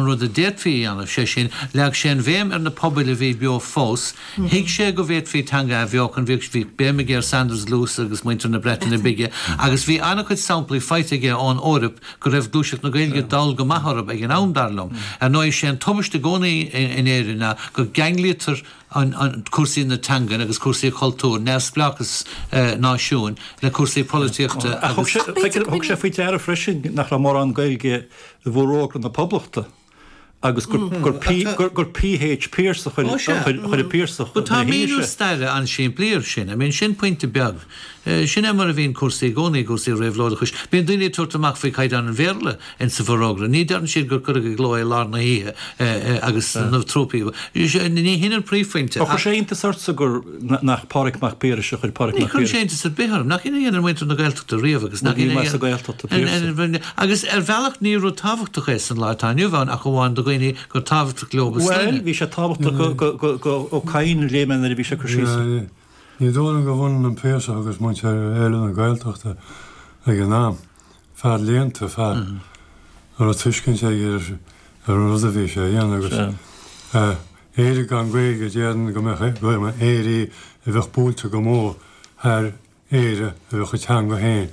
rud a déit fi anmh sé sin leag sé bhéim ar na pobl a bhí beo fós, hiig sé go bhéit fi tanga a bheoch an bhí béime géir Sanders Lewis agus muintear na Breton na bige, agus bhí anna chuid samplaí feite ón Órap go raibh glúiseach na gaeilge dal go maithorab ag an amdarlam. A nó sé an tobaiste gcónaí in éireanna go gangliatar an cuasaí na tangan agus cuasaí cultúr, nes blachas náisiún le cuasaí políochta. Thug sé faoi tear a freisin nach ra mór an gaeilge bhrógra na poblachta. agus gur PH Pierce chuir Pierce. Tá míú staire an sin bliir sin, a mén sin pointe beag. Sin mar a bhín cuasaí gcónaí cuasaí réibhlódachas. Bíon duine tuairteach faoi caiid an bhéirle in sa bhrógra. Ní dearan siad gur chuir go glóir lár na híthe agus nó trópaí. Ní hinar príomhhainte. Chu sé intasartsa gur nach páric mach Pierce chuir páric mach Pierce. Ní sé intas bihar, nach ina dhéanamh muintear na gaeltachta riamh agus nach ina Pierce. Agus bhealach níú táhachtach é san látáinniu bhain a chuháin do gaoine gur táhachtach globus. Well, bhí sé táhachtach go cain léman a bhí sé chusí. Ní dóna go bhain an Pierce agus muinte éile na gaeltachta ag an náam. Fear léanta fear. Ar a tuiscin sé ar rud a bhí sé dhéana agus. Éire gan gréige déan go me éirí a bheith búlta go mó ar éire a bheith chu tean go héin.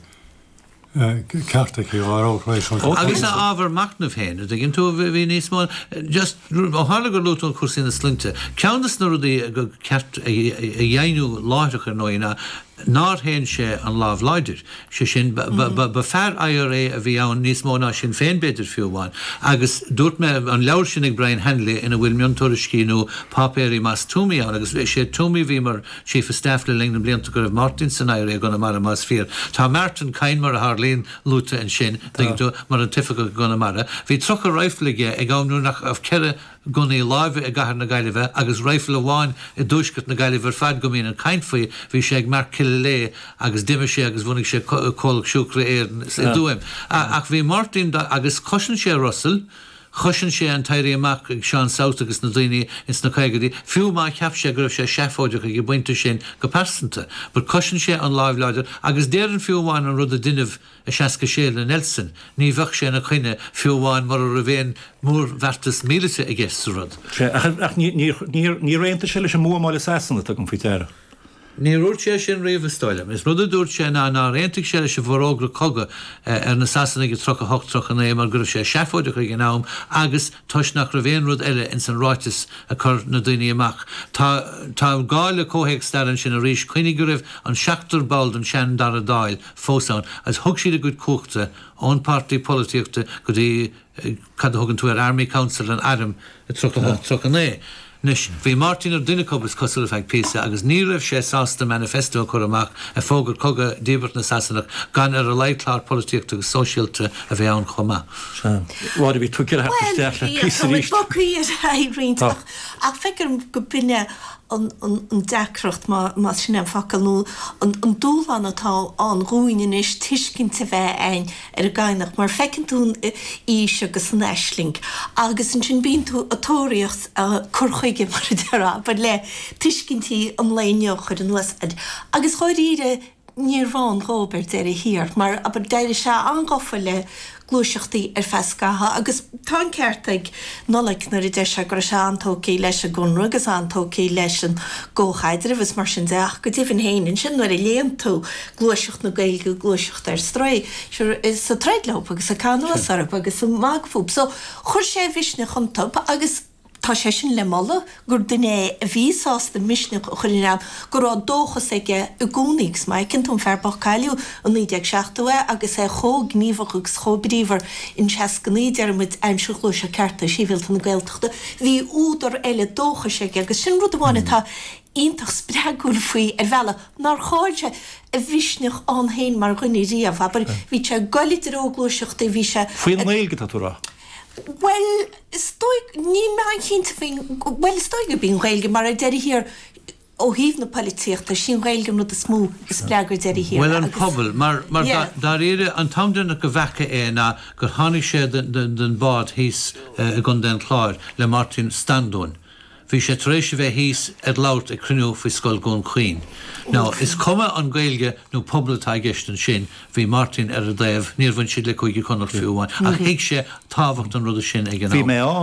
Cartaí áráis agus a ábhar macnamh héin, a gin tú bhí níos mó just ó tháinig gur lútún cuasaí na slinte. Ceannas na rudaí go ceart a dhéanú láithreach ar nóína ná héin sé an lámh leidir. sé sin ba fear IRA a bhí ann níos mó ná sin féin beidir fiúháin. Agus dúirt me an leabhar sin ag Brian Henley ina bhfuil miontóir cíú papéirí más túmí ann, agus sé túmí bhí mar chief of staff le lingna blianta go raibh Martin san IRA gona mar a más fír. Tá Martin Cain mar a Harlín lúta an sin, tú mar an tifa gona mara. Bhí troch a raiflige ag gámnú nach a ceire gunaí láimhe a gahar na gaiileh agus raifle amháin i dúiscut na gaiileh fad go mín an caiinfaí bhí sé ag mar le agus diime sé agus bhunig sé cólaach siúcra éir dúim. Ach bhí Martin agus cosin sé Russell, chusin sé an tairí amach ag Sean South agus na daoine is na caigadí, fiú má ceap sé gur sé seafóideach ag buinte sin go persanta, bud cosin sé an láimh leidir agus déan fiúháin an rud a duineh a seaca séle Nelson, ní bheh sé na chuine fiúháin mar a bhéin mór bhartas mílite a gceist rud. Ach ní réanta se leis an móáile sesanna a go fitéire. Ní rúirt sé sin riomh stoilm. Is rud a dúirt sé ná réantaigh sé leis bhrógra coga ar na sasanna go trocha hochttrocha na mar gur sé seafóideach ag gnám agus tuisnach ra bhéon rud eile in san ráitis a chur na daoine amach. Tá gáile cóhéic staran sin a ríis chuoine go raibh an seachtar bald an sean dar a dáil fósán as thug siad a go cuachta ón pártaí políochta go dtí cad thugann tú ar Army Council an Adam a trocha hochttrocha na. Nis, bhí Martin ar duine cobas cosúil feag písa agus ní raibh sé sásta manifesto chuir amach a fógur coga díbert na sasanach gan ar a leithlár políochta agus sóisialta a bheith ann chomá. Bhád bhí tuicear heachtasteach le písa ríist. Well, bocuí ar éiríntach. Ach feicir go binne an decrocht má sin an facail nó an dúlan atá an rúinin is tuiscinnta bheith ein ar a gaiinach mar fecinn tún ís agus an eisling agus an sin bíon tú atóíocht churchuige mar dearrá, bud le tuiscinntaí an léineoch ar an lasad agus choir ire níor bháin Robert ar a hir, mar aber deire se angafa le glúiseachtaí ar fescatha agus tá ceartaigh nolaigh nar i d deise gur se antócaí leis a gunra agus antócaí leis an ggóchaidir a bhs mar sin deach go dtíhann héanaan sin nuair i léon tú glúiseacht na gaeilge glúiseacht ar strai is sa treidlop agus a canlas arab agus a magfúb. So chuir sé bhisne chuntop agus tá sé sin le molla gur duine a bhíás de misne chuirnám gur á dóchas ige a gúnigs mai cinn tún fearbach caiú an 1960 agus é cho gníomhagus chobríomhar in seascaníidir mit aimseúlú a certa síhilta na gailteachta, hí údar eile dóchas ige agus sin rud amháinna tá ítach spregúil faoi ar bhela nar cháilte a bhisneach an héin mar chuine riamh, aber bhí sé goilidir óglúiseachta bhí sé faoin nailge tatúra. Well, stoig ní me chénta féin, well, stoig bíon gailge mar a deir hir ó híomh na políochta sin gailge nó a smú is pleagur deir hir. Well, an pobl, mar dar éire an tamdana go bhecha ná gur tháinig sé den bád hís a gun den chláir le Martin Standún. Bhí sé taréis bheith híos ar lát a cruinú faoi scoil gún chuoin. Ná, is cuma an gailge nó poblatá gceistan sin bhí Martin ar a daobh níor bhain siad le chuige chunar fiúháin. Ach hiag sé táhacht an rud sin ag an Bhí mé